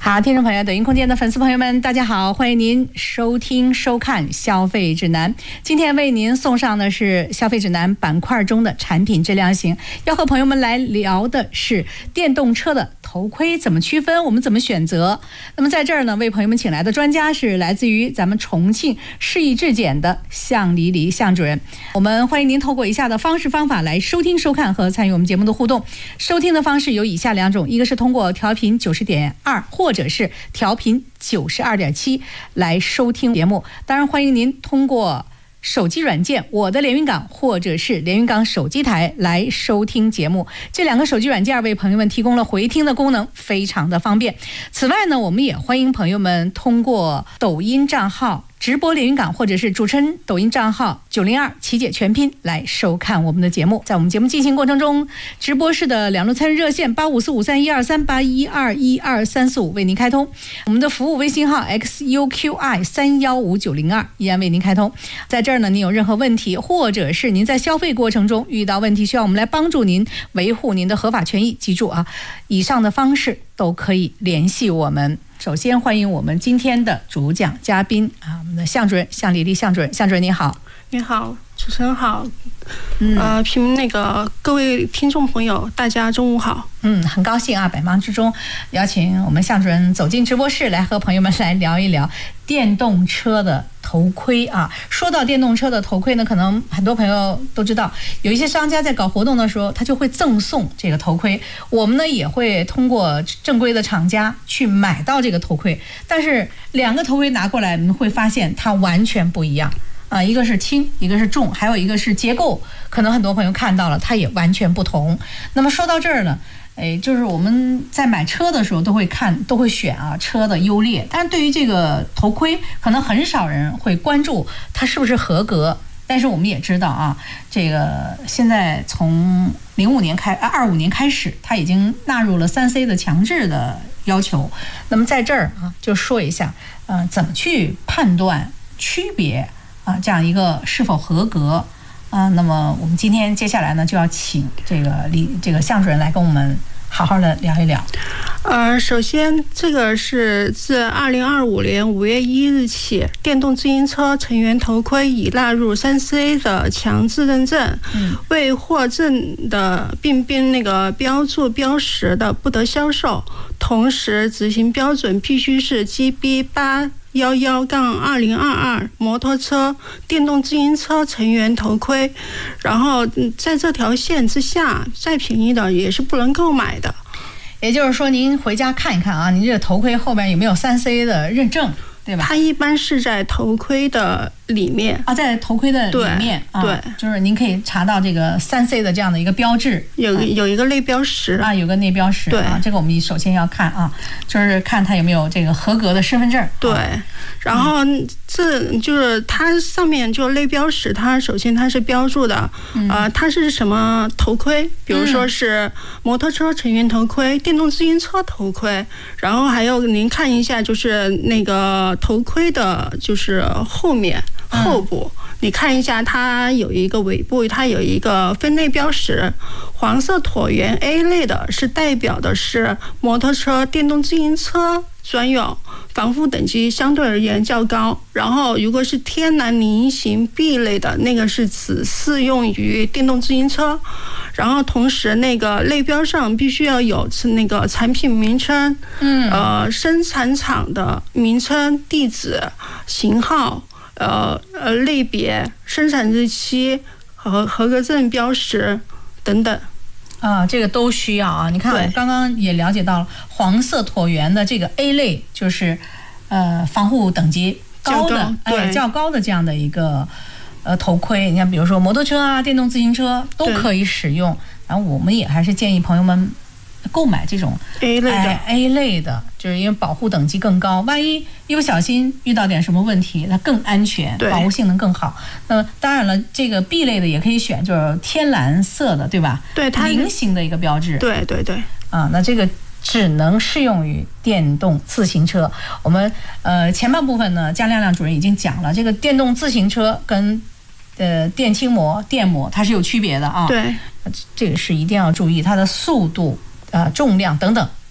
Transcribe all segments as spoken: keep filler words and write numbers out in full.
好，听众朋友，抖音空间的粉丝朋友们，大家好，欢迎您收听收看消费指南。今天为您送上的是消费指南板块中的产品质量型，要和朋友们来聊的是电动车的头盔怎么区分，我们怎么选择。那么在这儿呢，为朋友们请来的专家是来自于咱们重庆市易质检的向黎黎向主任。我们欢迎您透过以下的方式方法来收听收看和参与我们节目的互动。收听的方式有以下两种，一个是通过调频九十点二或者是调频九十二点七来收听节目，当然欢迎您通过手机软件我的连云港或者是连云港手机台来收听节目，这两个手机软件为朋友们提供了回听的功能，非常的方便。此外呢，我们也欢迎朋友们通过抖音账号直播连云港或者是主持人抖音账号九零二琪姐全拼来收看我们的节目。在我们节目进行过程中，直播室的两路参与热线八五四五三一二三八一二一二三四五为您开通，我们的服务微信号 X U Q I 三一五九零二依然为您开通。在这儿呢，您有任何问题，或者是您在消费过程中遇到问题，需要我们来帮助您维护您的合法权益，记住啊，以上的方式都可以联系我们。首先欢迎我们今天的主讲嘉宾啊，我们的向主任向黎黎向主任。向主任你好。 你好，主持人好。嗯，呃，凭那个各位听众朋友，大家中午好。 嗯，很高兴啊，百忙之中邀请我们向主任走进直播室，来和朋友们来聊一聊电动车的头盔啊。说到电动车的头盔呢，可能很多朋友都知道，有一些商家在搞活动的时候，他就会赠送这个头盔。我们呢也会通过正规的厂家去买到这个头盔，但是两个头盔拿过来，你们会发现它完全不一样。啊，一个是轻，一个是重，还有一个是结构，可能很多朋友看到了，它也完全不同。那么说到这儿呢，哎，就是我们在买车的时候都会看，都会选啊车的优劣，但是对于这个头盔，可能很少人会关注它是不是合格。但是我们也知道啊，这个现在从零五年开，二五年开始，它已经纳入了三 C 的强制的要求。那么在这儿啊，就说一下，呃，怎么去判断区别。啊，这样一个是否合格啊？那么我们今天接下来呢，就要请这个李这个向主任来跟我们好好的聊一聊。 呃，首先这个是自二零二五年五月一日起，电动自行车成员头盔已纳入三 C 的强制认证，嗯，未获证的并并那个标注标识的不得销售，同时执行标准必须是 G B 八。幺幺杠二零二二摩托车电动自行车成员头盔，然后在这条线之下，再便宜的也是不能购买的。 也就是说，您回家看一看啊，您这个头盔后边有没有三 C 的认证，对吧？ 它一般是在头盔的里面啊，在头盔的里面， 对，对啊，就是您可以查到这个三 C 的这样的一个标志， 有有一个内标识啊，有个内标识， 对啊，这个我们首先要看啊，就是看它有没有这个合格的身份证， 对， 啊、 然后这就是它上面就内标识，它首先它是标注的，嗯、呃，它是什么头盔，比如说是摩托车成员头盔、电动自行车头盔，然后还有您看一下就是那个头盔的，就是后面。后部你看一下，它有一个尾部，它有一个分类标识，黄色椭圆 A 类的是代表的是摩托车、电动自行车专用，防护等级相对而言较高。然后如果是天蓝菱形 B 类的，那个是只适用于电动自行车。然后同时那个类标上必须要有那个产品名称，嗯，呃，生产厂的名称、地址、型号。呃呃，类别、生产日期和合格证标识等等啊，这个都需要啊。你看，我刚刚也了解到了，黄色椭圆的这个 A 类就是呃防护等级高的，哎，较高的这样的一个呃头盔。你看，比如说摩托车啊、电动自行车都可以使用。然后我们也还是建议朋友们购买这种 A 类的、 哎、A 类的，就是因为保护等级更高，万一一不小心遇到点什么问题，它更安全，保护性能更好。那当然了，这个 B 类的也可以选，就是天蓝色的，对吧？ 对，它菱形的一个标志。 对对对。 啊，那这个只能适用于电动自行车。我们呃前半部分呢，姜亮亮主任已经讲了，这个电动自行车跟呃电轻膜、电摩它是有区别的啊。 对， 这个是一定要注意它的速度。呃，重量等等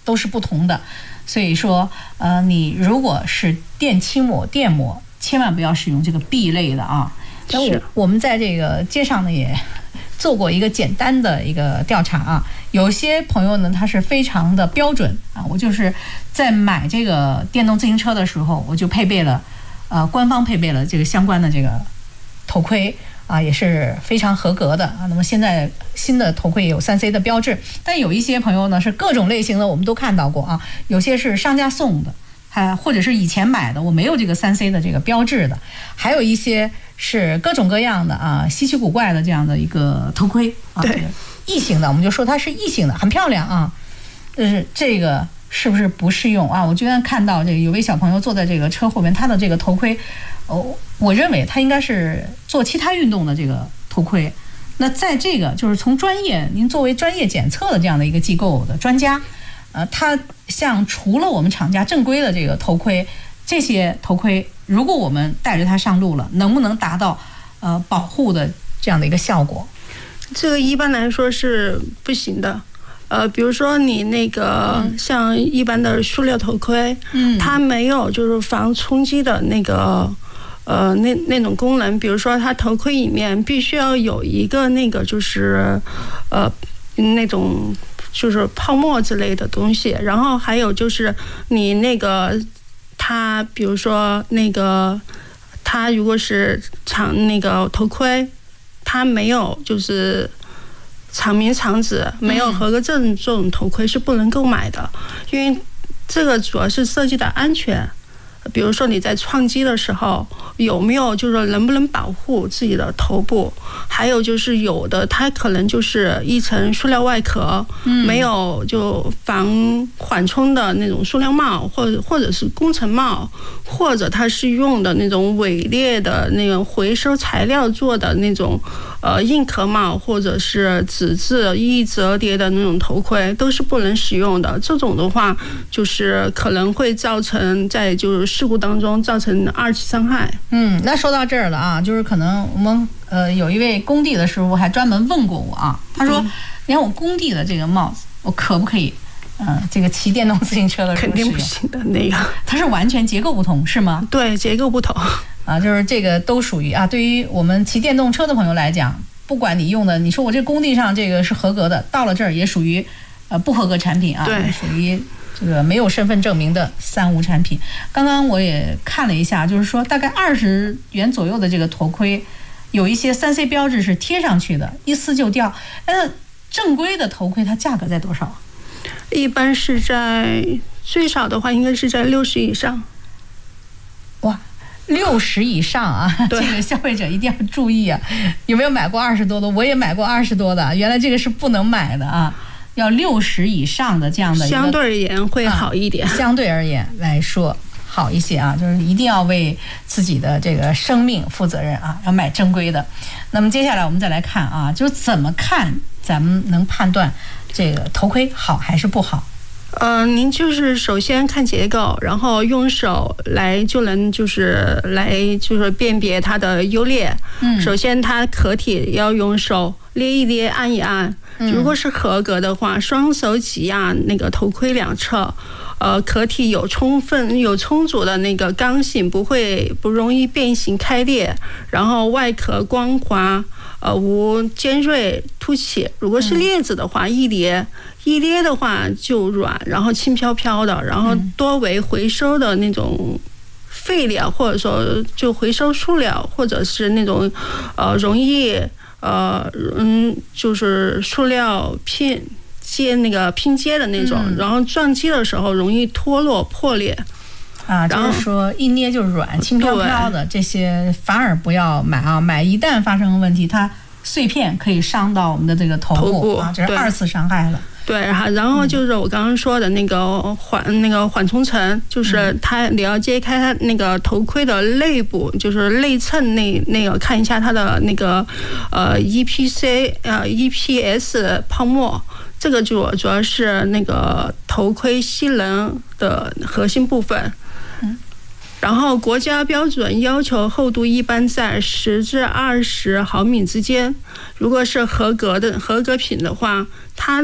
都是不同的。所以说，呃，你如果是电漆膜、电膜，千万不要使用这个 B 类的啊。那我我们在这个街上呢也做过一个简单的一个调查啊，有些朋友呢他是非常的标准啊，我就是在买这个电动自行车的时候，我就配备了，呃，官方配备了这个相关的这个头盔啊，也是非常合格的啊。那么现在新的头盔也有三 C 的标志，但有一些朋友呢是各种类型的，我们都看到过啊，有些是商家送的，还或者是以前买的，我没有这个三 C 的这个标志的，还有一些是各种各样的啊，稀奇古怪的这样的一个头盔啊， 对， 异形的，我们就说它是异形的，很漂亮啊。就是这个是不是不适用啊？我居然看到这个有位小朋友坐在这个车后面，他的这个头盔，哦，我认为他应该是做其他运动的这个头盔。那在这个就是从专业，您作为专业检测的这样的一个机构的专家，呃，他像除了我们厂家正规的这个头盔，这些头盔，如果我们带着它上路了，能不能达到呃保护的这样的一个效果？ 这个一般来说是不行的。呃，比如说你那个像一般的塑料头盔，嗯，它没有就是防冲击的那个呃那那种功能。比如说它头盔里面必须要有一个那个就是呃那种就是泡沫之类的东西，然后还有就是你那个它比如说那个它如果是厂那个头盔，它没有就是厂名厂址没有合格证，这种头盔是不能购买的，因为这个主要是涉及到安全。比如说你在撞击的时候有没有就是能不能保护自己的头部，还有就是有的它可能就是一层塑料外壳，没有就防缓冲的那种塑料帽，或者或者是工程帽，或者它是用的那种伪劣的那种回收材料做的那种呃硬壳帽，或者是纸质易折叠的那种头盔，都是不能使用的。这种的话就是可能会造成在就是事故当中造成二级伤害。 嗯，那说到这儿了啊，就是可能我们呃有一位工地的师傅还专门问过我啊，他说：“嗯、你看我工地的这个帽子，我可不可以？嗯、呃，这个骑电动自行车的时候肯定不行的，那个它是完全结构不同，是吗？ 对，结构不同啊，就是这个都属于啊，对于我们骑电动车的朋友来讲，不管你用的，你说我这工地上这个是合格的，到了这儿也属于呃不合格产品啊， 对， 属于。”这个没有身份证明的三无产品。刚刚我也看了一下，就是说大概二十元左右的这个头盔，有一些三 C 标志是贴上去的，一撕就掉。那正规的头盔它价格在多少？ 一般是在最少的话应该是在六十以上。 哇，六十以上啊！这个消费者一定要注意啊！有没有买过二十多的？我也买过二十多的，原来这个是不能买的啊。要六十以上的这样的一个， 相对而言会好一点、 啊。相对而言来说好一些啊，就是一定要为自己的这个生命负责任啊，要买正规的。那么接下来我们再来看啊，就是怎么看咱们能判断这个头盔好还是不好？ 呃，您就是首先看结构，然后用手来就能就是来就是辨别它的优劣。嗯，首先它壳体要用手捏一捏，按一按。如果是合格的话，双手挤压那个头盔两侧，呃，壳体有充分有充足的那个刚性，不会不容易变形开裂，然后外壳光滑，呃，无尖锐凸起。如果是裂子的话，一捏一捏的话就软，然后轻飘飘的，然后多为回收的那种废料，或者说就回收塑料，或者是那种呃容易。呃嗯，就是塑料拼接那个拼接的那种，嗯、然后撞击的时候容易脱落破裂。 啊，就是说一捏就软，轻飘飘的，这些反而不要买啊！买一旦发生问题，它碎片可以伤到我们的这个头部, 头部啊，这是二次伤害了。 对，然后就是我刚刚说的那个缓那个缓冲层，就是它你要揭开它那个头盔的内部，就是内衬那那个看一下它的那个呃 E P C 呃 E P S 泡沫，这个主主要是那个头盔吸能的核心部分。然后国家标准要求厚度一般在十至二十毫米之间，如果是合格的合格品的话，它